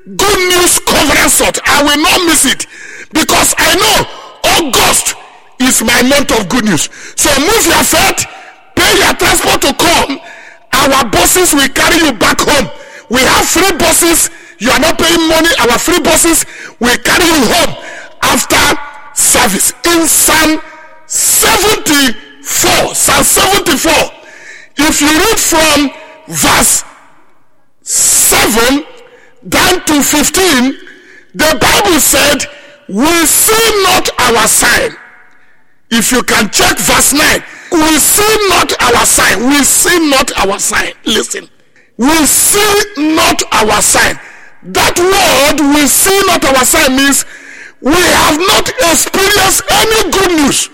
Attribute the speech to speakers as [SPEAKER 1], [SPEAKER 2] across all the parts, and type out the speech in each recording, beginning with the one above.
[SPEAKER 1] Good News Covenant Salt. I will not miss it because I know August is my month of good news. So move your feet, pay your transport to come. Our buses will carry you back home. We have free buses. You are not paying money. Our free buses will carry you home after service. In Psalm 74, Psalm 74, if you read from verse 7 down to 15, the Bible said, we see not our sign. If you can check verse 9, we see not our sign. We see not our sign. Listen. We see not our sign. That word, we see not our sign, means we have not experienced any good news.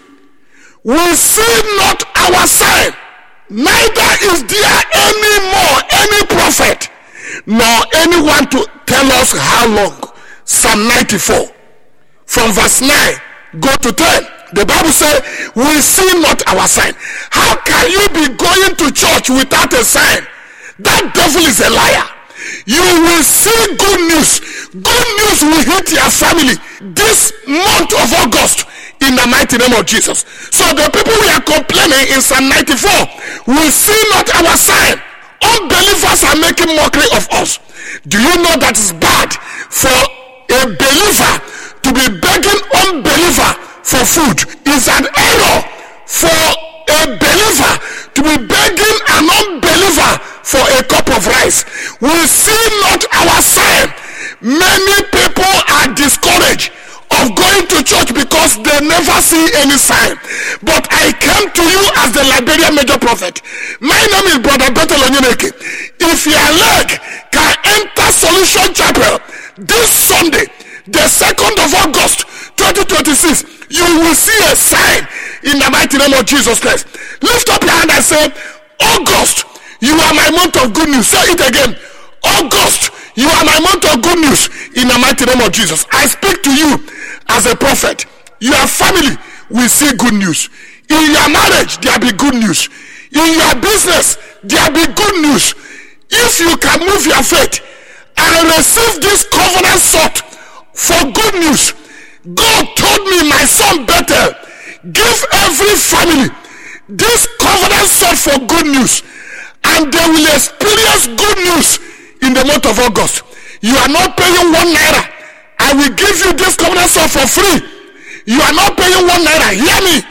[SPEAKER 1] We see not our sign. Neither is there any more any prophet, nor anyone to tell us how long. Psalm 94, from verse 9, go to 10. The Bible says, we see not our sign. How can you be going to church without a sign? That devil is a liar. You will see good news. Good news will hit your family this month of August in the mighty name of Jesus. So the people we are complaining in Psalm 94, we see not our sign. Unbelievers are making mockery of us. Do you know that it's bad for a believer to be begging unbeliever for food? Is an error for a believer to be begging an unbeliever for a cup of rice. We see not our sign. Many people are discouraged of going to church because they never see any sign. But I came to you as the Liberian Major Prophet. My name is Brother Bethel Onyineke. If your leg can enter Solution Chapel this Sunday, the 2nd of August 2026, you will see a sign in the mighty name of Jesus Christ. Lift up your hand and say, August, you are my month of good news. Say it again. August, you are my month of good news in the mighty name of Jesus. I speak to you as a prophet. Your family will see good news. In your marriage, there will be good news. In your business, there will be good news. If you can move your faith and receive this covenant salt for good news, God told me, my son Bethel, give every family this covenant salt for good news, and they will experience good news in the month of August. You are not paying 1 naira. I will give you this covenant salt for free. You are not paying 1 naira. Hear me.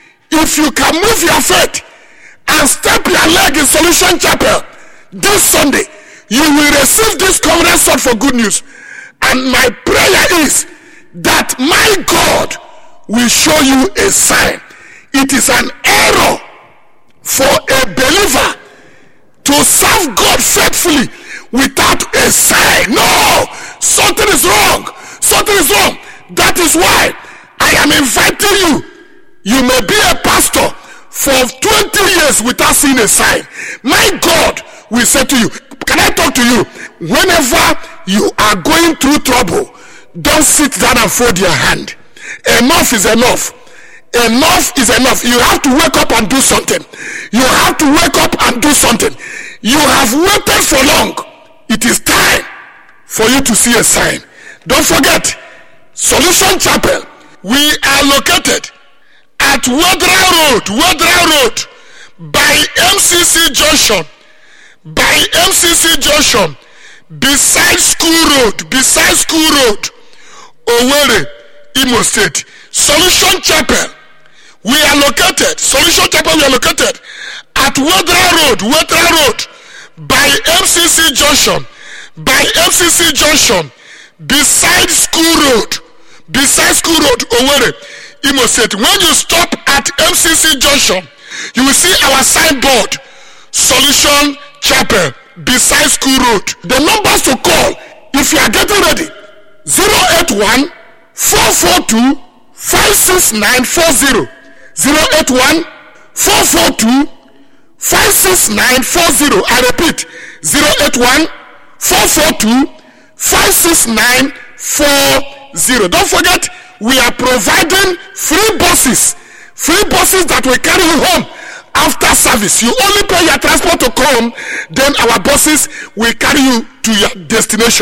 [SPEAKER 1] If you can move your faith and step your leg in Solution Chapel this Sunday, you will receive this covenant salt for good news. And my prayer is that my God will show you a sign. It is an error for a believer to serve God faithfully without a sign. No, something is wrong. Something is wrong. That is why I am inviting you. You may be a pastor for 20 years without seeing a sign. My God will say to you, can I talk to you? Whenever you are going through trouble, don't sit down and fold your hand. Enough is enough. Enough is enough. You have to wake up and do something. You have to wake up and do something. You have waited for long. It is time for you to see a sign. Don't forget, Solution Chapel, we are located at Wadra Road, by MCC Junction, beside School Road, Owerri, Imo State. Solution Chapel, we are located at Wadra Road, by MCC Junction, beside School Road, Owerri, Imo State. When you stop at MCC Junction, you will see our signboard, Solution Chapel, beside School Road. The numbers to call if you are getting ready: 081 442 56940, 081 442 56940. I repeat, 081 442 56940. Don't forget, we are providing free buses that will carry you home after service. You only pay your transport to come, then our buses will carry you to your destination.